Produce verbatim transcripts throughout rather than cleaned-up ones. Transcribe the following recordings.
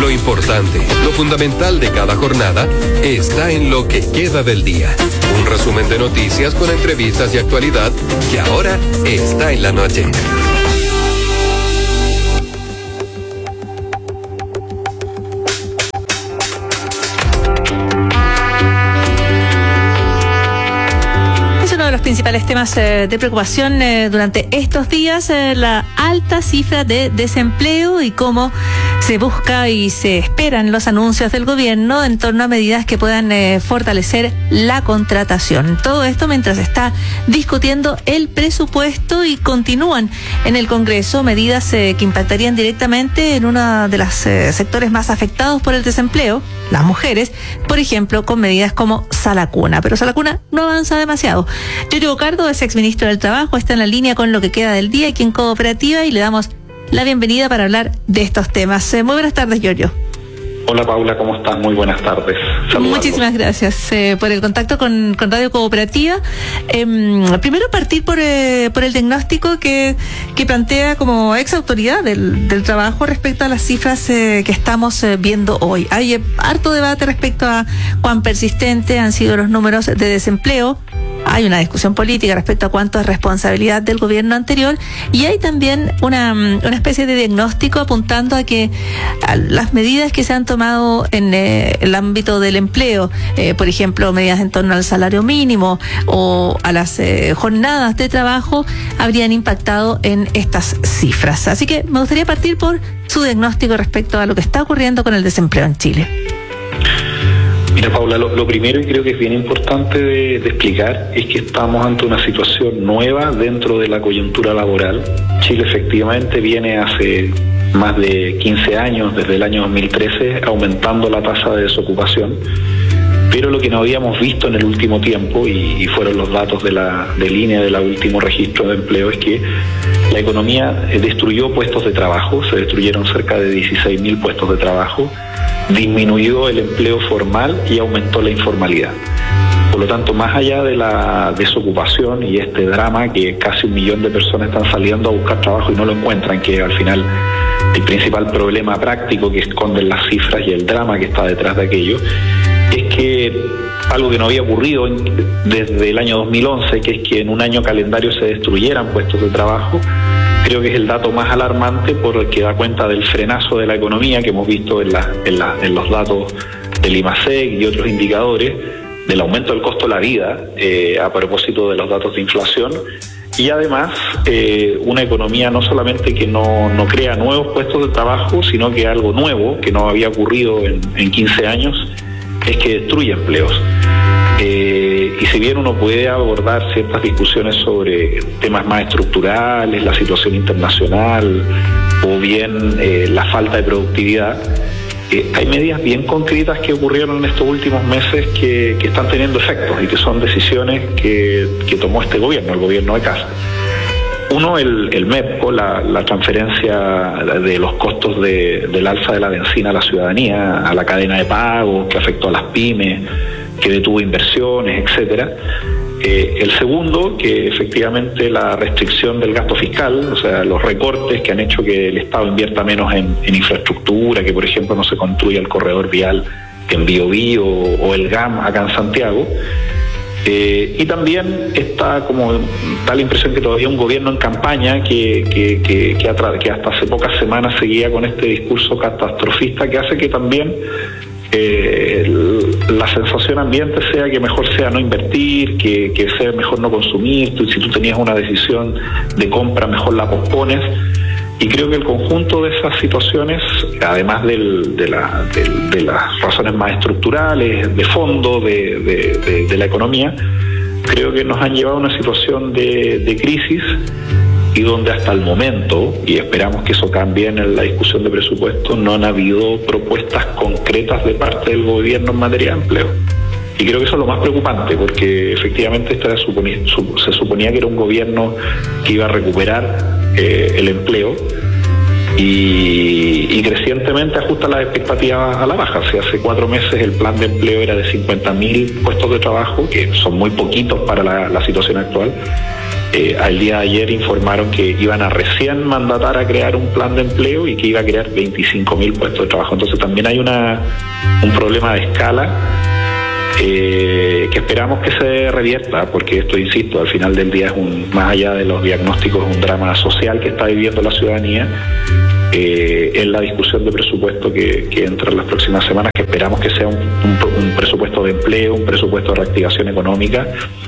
Lo importante, lo fundamental de cada jornada está en lo que queda del día. Un resumen de noticias con entrevistas y actualidad que ahora está en la noche. Los principales temas eh, de preocupación eh, durante estos días, eh, la alta cifra de desempleo y cómo se busca y se esperan los anuncios del gobierno en torno a medidas que puedan eh, fortalecer la contratación. Todo esto mientras está discutiendo el presupuesto y continúan en el Congreso medidas eh, que impactarían directamente en uno de los eh, sectores más afectados por el desempleo, las mujeres, por ejemplo, con medidas como Salacuna. Pero Salacuna no avanza demasiado. Giorgio Bocardo es exministro del Trabajo, está en la línea con lo que queda del día aquí en Cooperativa y le damos la bienvenida para hablar de estos temas. Eh, muy buenas tardes, Giorgio. Hola Paula, ¿cómo estás? Muy buenas tardes. Saludos. Muchísimas gracias eh, por el contacto con, con Radio Cooperativa. Eh, primero partir por, eh, por el diagnóstico que, que plantea como ex autoridad del, del trabajo respecto a las cifras eh, que estamos eh, viendo hoy. Hay eh, harto debate respecto a cuán persistentes han sido los números de desempleo. Hay una discusión política respecto a cuánto es responsabilidad del gobierno anterior y hay también una, una especie de diagnóstico apuntando a que a las medidas que se han tomado en eh, el ámbito del empleo, eh, por ejemplo, medidas en torno al salario mínimo o a las eh, jornadas de trabajo, habrían impactado en estas cifras. Así que me gustaría partir por su diagnóstico respecto a lo que está ocurriendo con el desempleo en Chile. Mira, Paula, lo, lo primero y creo que es bien importante de, de explicar es que estamos ante una situación nueva dentro de la coyuntura laboral. Chile efectivamente viene hace más de quince años, desde el año dos mil trece, aumentando la tasa de desocupación, pero lo que no habíamos visto en el último tiempo, y, y fueron los datos de la de línea del último registro de empleo, es que la economía destruyó puestos de trabajo, se destruyeron cerca de dieciséis mil puestos de trabajo, disminuyó el empleo formal y aumentó la informalidad. Por lo tanto, más allá de la desocupación y este drama que casi un millón de personas están saliendo a buscar trabajo y no lo encuentran, que al final el principal problema práctico que esconden las cifras y el drama que está detrás de aquello, es que algo que no había ocurrido en, desde el año dos mil once, que es que en un año calendario se destruyeran puestos de trabajo. Creo que es el dato más alarmante porque da cuenta del frenazo de la economía que hemos visto en, la, en, la, en los datos del IMASEC y otros indicadores, del aumento del costo de la vida eh, a propósito de los datos de inflación, y además eh, una economía no solamente que no, no crea nuevos puestos de trabajo, sino que algo nuevo que no había ocurrido en, en quince años, es que destruye empleos. Eh, y si bien uno puede abordar ciertas discusiones sobre temas más estructurales, la situación internacional o bien eh, la falta de productividad, eh, hay medidas bien concretas que ocurrieron en estos últimos meses que, que están teniendo efectos y que son decisiones que, que tomó este gobierno, el gobierno de Kast. Uno, el, el MEPCO, la, la transferencia de los costos de, del alza de la benzina a la ciudadanía, a la cadena de pago, que afectó a las pymes, que detuvo inversiones, etcétera. Eh, el segundo, que efectivamente la restricción del gasto fiscal, o sea, los recortes que han hecho que el Estado invierta menos en, en infraestructura, que por ejemplo no se construya el corredor vial en Biobío o, o el G A M acá en Santiago. Eh, y también está como da la impresión que todavía un gobierno en campaña que, que, que, que, atra- que hasta hace pocas semanas seguía con este discurso catastrofista que hace que también Eh, la sensación ambiente sea que mejor sea no invertir, que, que sea mejor no consumir. Tú, si tú tenías una decisión de compra, mejor la pospones. Y creo que el conjunto de esas situaciones, además del, de, la, de, de las razones más estructurales, de fondo de, de, de, de la economía, creo que nos han llevado a una situación de, de crisis, y donde hasta el momento, y esperamos que eso cambie en la discusión de presupuesto, no han habido propuestas concretas de parte del gobierno en materia de empleo. Y creo que eso es lo más preocupante, porque efectivamente esta suponía, se suponía que era un gobierno que iba a recuperar eh, el empleo y, y crecientemente ajusta las expectativas a la baja. O sea, hace cuatro meses el plan de empleo era de cincuenta mil puestos de trabajo, que son muy poquitos para la, la situación actual, Eh, al día de ayer informaron que iban a recién mandatar a crear un plan de empleo y que iba a crear veinticinco mil puestos de trabajo. Entonces también hay una un problema de escala eh, que esperamos que se revierta, porque esto, insisto, al final del día es un, más allá de los diagnósticos, un drama social que está viviendo la ciudadanía. Eh, en la discusión de presupuesto que, que entra en las próximas semanas, que esperamos que sea un, un, un presupuesto de empleo, un presupuesto de reactivación económica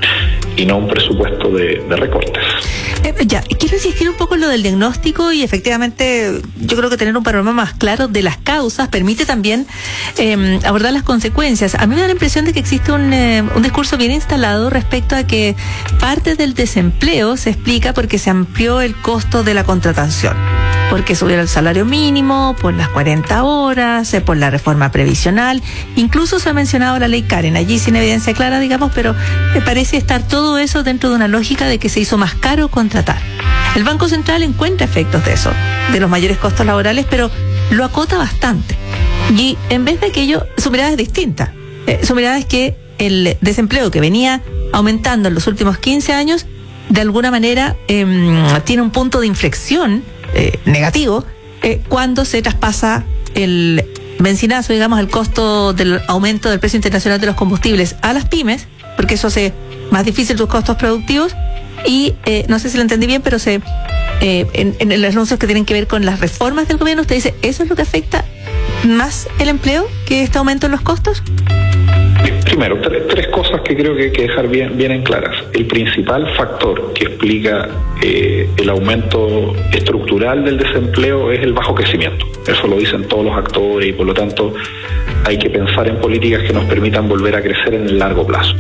y no un presupuesto de, de recortes. Eh, ya, quiero insistir un poco en lo del diagnóstico y efectivamente yo creo que tener un panorama más claro de las causas permite también eh, abordar las consecuencias. A mí me da la impresión de que existe un, eh, un discurso bien instalado respecto a que parte del desempleo se explica porque se amplió el costo de la contratación, porque subieron el salario mínimo, por las cuarenta horas, eh, por la reforma previsional, incluso se ha mencionado la ley Karen, allí sin evidencia clara, digamos, pero me parece estar todo eso dentro de una lógica de que se hizo más caro contratar. El Banco Central encuentra efectos de eso, de los mayores costos laborales, pero lo acota bastante. Y en vez de aquello, su mirada es distinta. Eh, su mirada es que el desempleo que venía aumentando en los últimos quince años, de alguna manera eh, tiene un punto de inflexión Eh, negativo eh, cuando se traspasa el benzinazo, digamos, el costo del aumento del precio internacional de los combustibles a las pymes, porque eso hace más difícil sus costos productivos. Y eh, no sé si lo entendí bien, pero se eh, en, en los anuncios que tienen que ver con las reformas del gobierno, usted dice, ¿eso es lo que afecta más el empleo que este aumento en los costos? Primero, tres, tres cosas que creo que hay que dejar bien, bien en claras. El principal factor que explica eh, el aumento estructural del desempleo es el bajo crecimiento. Eso lo dicen todos los actores y por lo tanto hay que pensar en políticas que nos permitan volver a crecer en el largo plazo.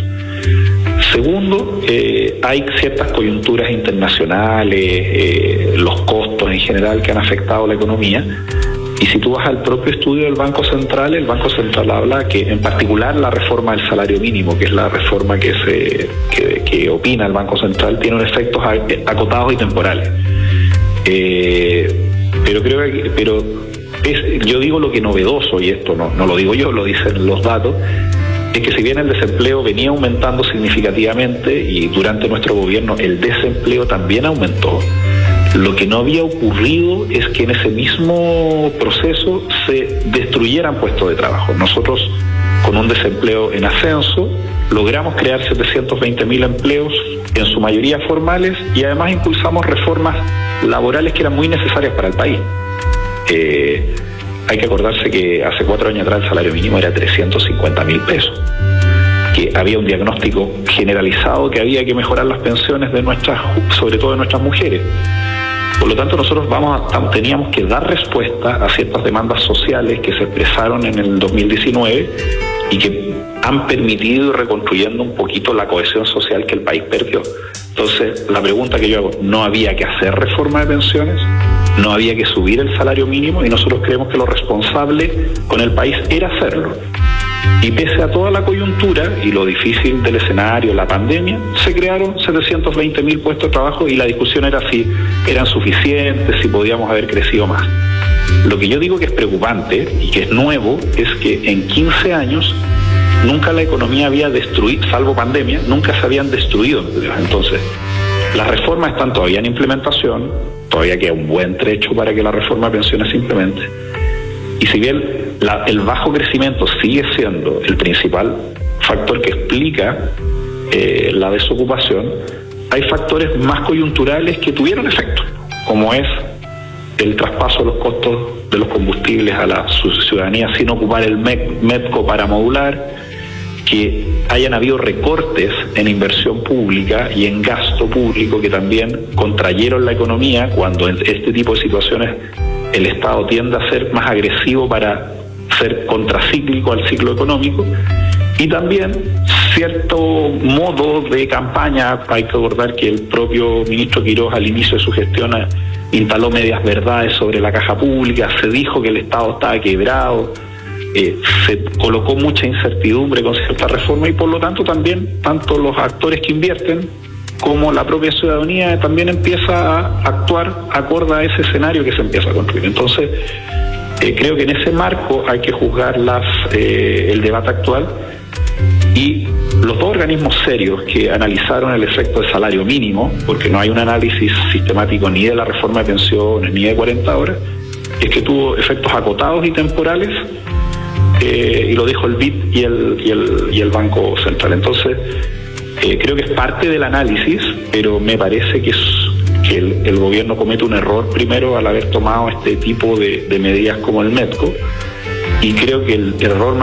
Segundo, eh, hay ciertas coyunturas internacionales, eh, los costos en general que han afectado la economía. Y si tú vas al propio estudio del Banco Central, el Banco Central habla que en particular la reforma del salario mínimo, que es la reforma que se que, que opina el Banco Central, tiene unos efectos acotados y temporales. Eh, pero creo que pero es, yo digo lo que novedoso, y esto no, no lo digo yo, lo dicen los datos, es que si bien el desempleo venía aumentando significativamente y durante nuestro gobierno el desempleo también aumentó, lo que no había ocurrido es que en ese mismo proceso se destruyeran puestos de trabajo. Nosotros, con un desempleo en ascenso, logramos crear setecientos veinte mil empleos, en su mayoría formales, y además impulsamos reformas laborales que eran muy necesarias para el país. Eh, hay que acordarse que hace cuatro años atrás el salario mínimo era trescientos cincuenta mil pesos, que había un diagnóstico generalizado que había que mejorar las pensiones de nuestras, sobre todo de nuestras mujeres. Por lo tanto, nosotros vamos a, teníamos que dar respuesta a ciertas demandas sociales que se expresaron en el dos mil diecinueve y que han permitido ir reconstruyendo un poquito la cohesión social que el país perdió. Entonces, la pregunta que yo hago, no había que hacer reforma de pensiones, no había que subir el salario mínimo, y nosotros creemos que lo responsable con el país era hacerlo. Y pese a toda la coyuntura y lo difícil del escenario, la pandemia, se crearon setecientos veinte mil puestos de trabajo y la discusión era si eran suficientes, si podíamos haber crecido más. Lo que yo digo que es preocupante y que es nuevo es que en quince años nunca la economía había destruido, salvo pandemia, nunca se habían destruido. Entonces, las reformas están todavía en implementación, todavía queda un buen trecho para que la reforma de pensiones se implemente. Y si bien la, el bajo crecimiento sigue siendo el principal factor que explica eh, la desocupación, hay factores más coyunturales que tuvieron efecto, como es el traspaso de los costos de los combustibles a la ciudadanía sin ocupar el MEPCO para modular, que hayan habido recortes en inversión pública y en gasto público que también contrayeron la economía, cuando en este tipo de situaciones el Estado tiende a ser más agresivo para ser contracíclico al ciclo económico, y también cierto modo de campaña. Hay que recordar que el propio ministro Quirós al inicio de su gestión instaló medias verdades sobre la caja pública, se dijo que el Estado estaba quebrado, eh, se colocó mucha incertidumbre con cierta reforma, y por lo tanto también tanto los actores que invierten como la propia ciudadanía también empieza a actuar acorde a ese escenario que se empieza a construir. Entonces, eh, creo que en ese marco hay que juzgar las, eh, el debate actual, y los dos organismos serios que analizaron el efecto de salario mínimo, porque no hay un análisis sistemático ni de la reforma de pensiones ni de cuarenta horas, es que tuvo efectos acotados y temporales, eh, y lo dijo el B I D y el, y el, y el Banco Central. Entonces, eh, creo que es parte del análisis, pero me parece que, es, que el, el gobierno comete un error primero al haber tomado este tipo de, de medidas como el MEDCO, y creo que el error